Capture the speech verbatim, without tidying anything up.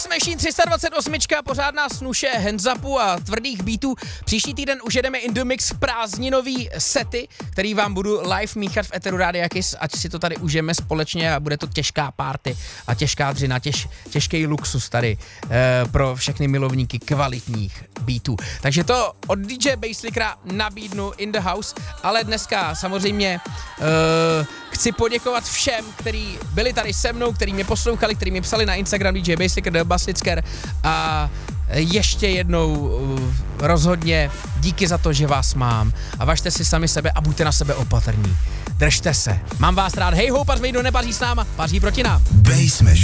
Bass Machine tři sta dvacet osm, pořádná snuše hands-upu a tvrdých beatů. Příští týden už jedeme in the mix prázdninový sety, který vám budu live míchat v Eteru Rádia Kiss, ať si to tady užijeme společně a bude to těžká party a těžká dřina, těž, těžký luxus tady e, pro všechny milovníky kvalitních beatů. Takže to od D J Basslickera nabídnu in the house, ale dneska samozřejmě e, chci poděkovat všem, kteří byli tady se mnou, kteří mě poslouchali, kteří mi psali na Instagram D J Basslicker, D J Basslicker a ještě jednou uh, rozhodně díky za to, že vás mám a važte si sami sebe a buďte na sebe opatrní. Držte se. Mám vás rád. Hej ho, pař do neba, paří s náma, paří proti nám. Bass Machine.